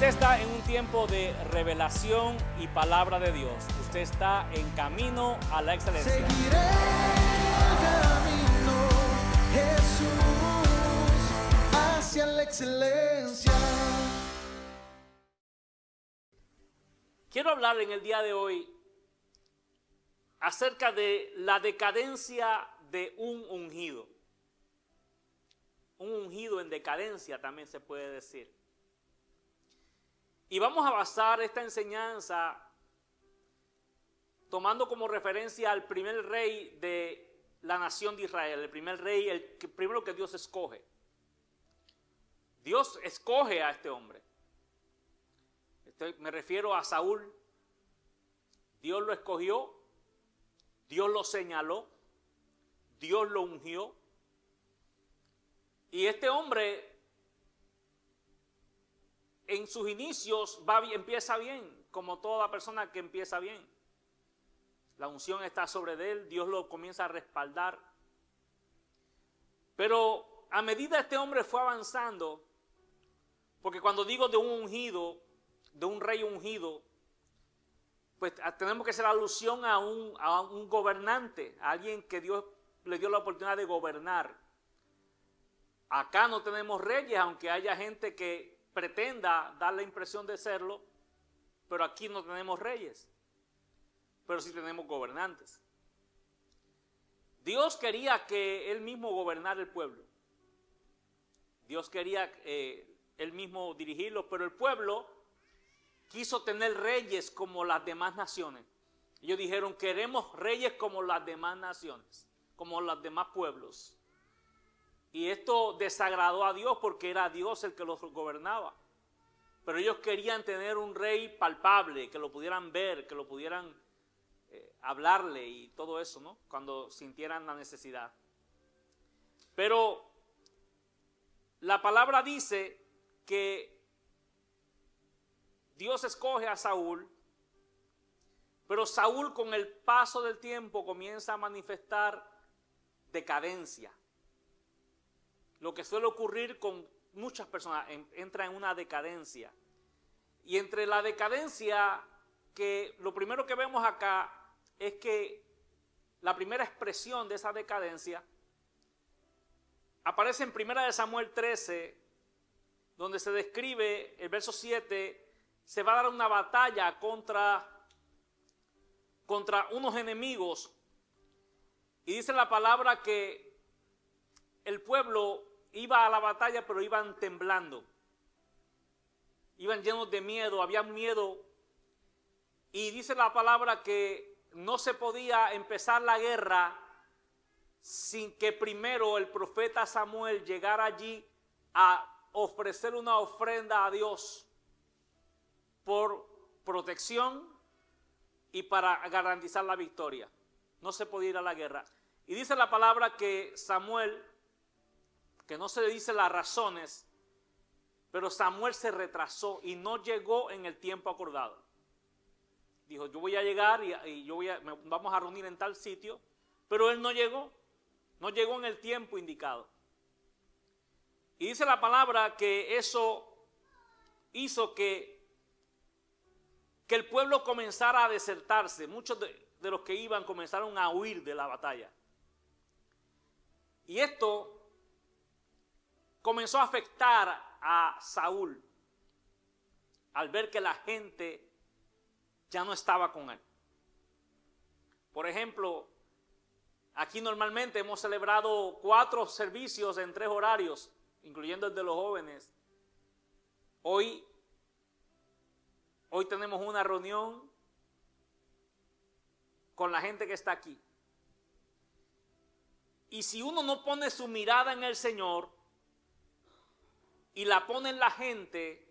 Usted está en un tiempo de revelación y palabra de Dios. Usted está en camino a la excelencia. Seguiré el camino, Jesús, hacia la excelencia. Quiero hablar en el día de hoy acerca de la decadencia de un ungido. Un ungido en decadencia también se puede decir. Y vamos a basar esta enseñanza tomando como referencia al primer rey de la nación de Israel, el primer rey, el primero que Dios escoge. Dios escoge a este hombre. Me refiero a Saúl. Dios lo escogió, Dios lo señaló, Dios lo ungió. Y este hombre en sus inicios empieza bien, como toda persona que empieza bien. La unción está sobre él, Dios lo comienza a respaldar. Pero a medida este hombre fue avanzando, porque cuando digo de un ungido, de un rey ungido, pues tenemos que hacer alusión a un gobernante, a alguien que Dios le dio la oportunidad de gobernar. Acá no tenemos reyes, aunque haya gente que pretenda dar la impresión de serlo, pero aquí no tenemos reyes, pero sí tenemos gobernantes. Dios quería que Él mismo gobernara el pueblo. Dios quería Él mismo dirigirlo, pero el pueblo quiso tener reyes como las demás naciones. Ellos dijeron, queremos reyes como las demás naciones, como los demás pueblos. Y esto desagradó a Dios porque era Dios el que los gobernaba. Pero ellos querían tener un rey palpable, que lo pudieran ver, que lo pudieran hablarle y todo eso, ¿no? Cuando sintieran la necesidad. Pero la palabra dice que Dios escoge a Saúl, pero Saúl con el paso del tiempo comienza a manifestar decadencia. Lo que suele ocurrir con muchas personas, entra en una decadencia. Y entre la decadencia, que lo primero que vemos acá es que la primera expresión de esa decadencia aparece en 1 Samuel 13, donde se describe, el verso 7, se va a dar una batalla contra unos enemigos. Y dice la palabra que el pueblo iba a la batalla, pero iban temblando. Iban llenos de miedo, había miedo. Y dice la palabra que no se podía empezar la guerra sin que primero el profeta Samuel llegara allí a ofrecer una ofrenda a Dios por protección y para garantizar la victoria. No se podía ir a la guerra. Y dice la palabra que Samuel, que no se le dice las razones, pero Samuel se retrasó y no llegó en el tiempo acordado. Dijo, yo voy a llegar y vamos a reunir en tal sitio, pero él no llegó en el tiempo indicado. Y dice la palabra que eso hizo que el pueblo comenzara a desertarse. Muchos de los que iban comenzaron a huir de la batalla. Y esto comenzó a afectar a Saúl al ver que la gente ya no estaba con él. Por ejemplo, aquí normalmente hemos celebrado 4 servicios en 3 horarios, incluyendo el de los jóvenes. Hoy tenemos una reunión con la gente que está aquí. Y si uno no pone su mirada en el Señor y la pone en la gente,